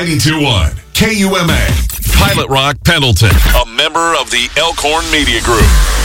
92.1 KUMA, Pilot Rock, Pendleton, a member of the Elkhorn Media Group.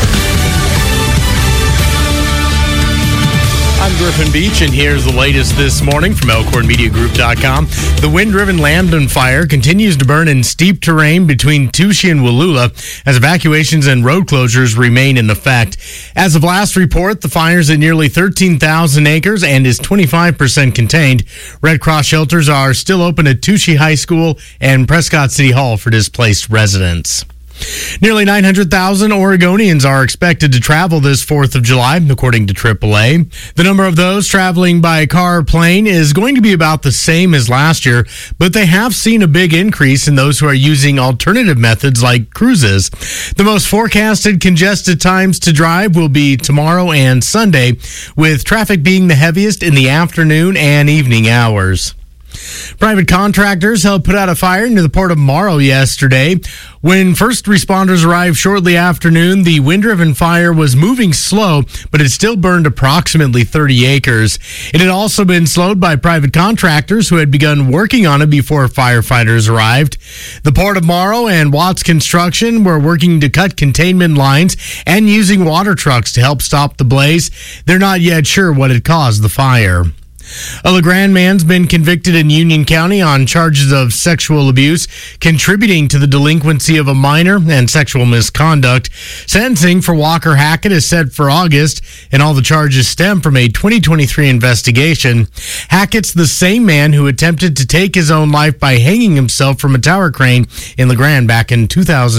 I'm Griffin Beach, and here's the latest this morning from ElkhornMediaGroup.com. The wind-driven Lambton fire continues to burn in steep terrain between Touchy and Wallula as evacuations and road closures remain in effect. As of last report, the fire is at nearly 13,000 acres and is 25% contained. Red Cross shelters are still open at Touchy High School and Prescott City Hall for displaced residents. Nearly 900,000 Oregonians are expected to travel this 4th of July, according to AAA. The number of those traveling by car or plane is going to be about the same as last year, but they have seen a big increase in those who are using alternative methods like cruises. The most forecasted congested times to drive will be tomorrow and Sunday, with traffic being the heaviest in the afternoon and evening hours. Private contractors helped put out a fire near the Port of Morrow yesterday. When first responders arrived shortly after noon, the wind-driven fire was moving slow, but it still burned approximately 30 acres. It had also been slowed by private contractors who had begun working on it before firefighters arrived. The Port of Morrow and Watts Construction were working to cut containment lines and using water trucks to help stop the blaze. They're not yet sure what had caused the fire. A LeGrand man's been convicted in Union County on charges of sexual abuse, contributing to the delinquency of a minor, and sexual misconduct. Sentencing for Walker Hackett is set for August, and all the charges stem from a 2023 investigation. Hackett's the same man who attempted to take his own life by hanging himself from a tower crane in LeGrand back in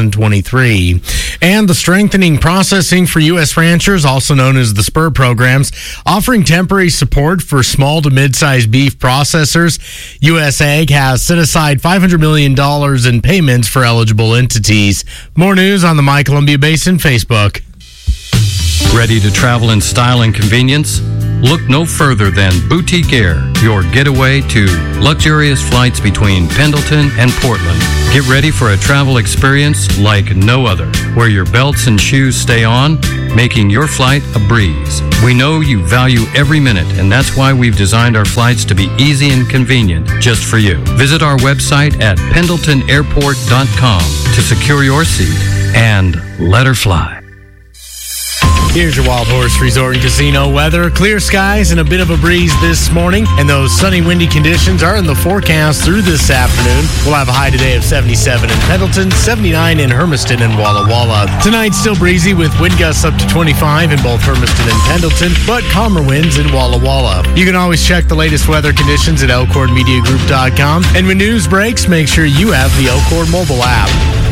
2023. And the Strengthening Processing for U.S. Ranchers, also known as the SPUR programs, offering temporary support for small to mid-sized beef processors. U.S. Ag has set aside $500 million in payments for eligible entities. More news on the My Columbia Basin Facebook. Ready to travel in style and convenience? Look no further than Boutique Air, your getaway to luxurious flights between Pendleton and Portland. Get ready for a travel experience like no other, where your belts and shoes stay on, making your flight a breeze. We know you value every minute, and that's why we've designed our flights to be easy and convenient just for you. Visit our website at pendletonairport.com to secure your seat and let her fly. Here's your Wild Horse Resort and Casino weather. Clear skies and a bit of a breeze this morning, and those sunny, windy conditions are in the forecast through this afternoon. We'll have a high today of 77 in Pendleton, 79 in Hermiston and Walla Walla. Tonight, still breezy with wind gusts up to 25 in both Hermiston and Pendleton, but calmer winds in Walla Walla. You can always check the latest weather conditions at ElkhornMediaGroup.com, and when news breaks, make sure you have the Elkhorn mobile app.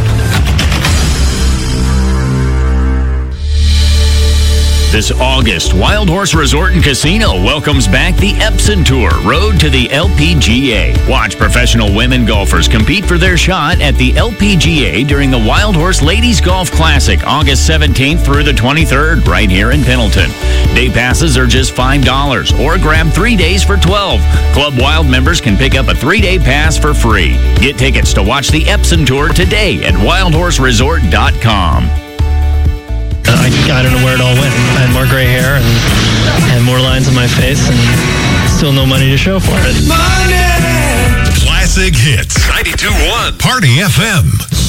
This August, Wild Horse Resort and Casino welcomes back the Epson Tour, Road to the LPGA. Watch professional women golfers compete for their shot at the LPGA during the Wild Horse Ladies Golf Classic, August 17th through the 23rd, right here in Pendleton. Day passes are just $5, or grab 3 days for $12. Club Wild members can pick up a 3-day pass for free. Get tickets to watch the Epson Tour today at wildhorseresort.com. I don't know where it all went. I had more gray hair and had more lines on my face and still no money to show for it. Money! Classic Hits. 92.1 Party FM.